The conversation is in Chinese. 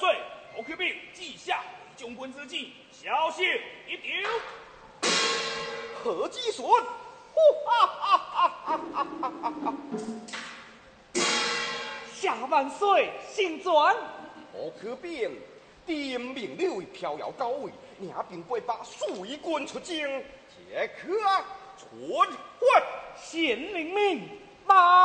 岁，侯克兵记下将军之计，小心一丢。 何继顺，哈哈哈哈哈哈！ 下万岁，新转。 侯克兵点名了为飘摇高位，领兵归把水军出京，即刻传唤。 县令命，马。